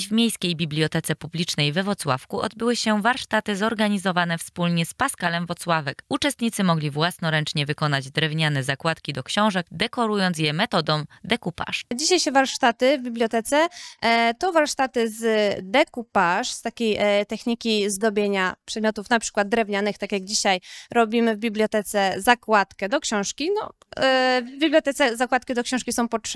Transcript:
Dziś w Miejskiej Bibliotece Publicznej we Włocławku odbyły się warsztaty zorganizowane wspólnie z Pascalem Włocławek. Uczestnicy mogli własnoręcznie wykonać drewniane zakładki do książek, dekorując je metodą decoupage. Dzisiejsze warsztaty w bibliotece to warsztaty z decoupage, z takiej techniki zdobienia przedmiotów, na przykład drewnianych, tak jak dzisiaj robimy w bibliotece zakładkę do książki. W bibliotece zakładki do książki są potrzebne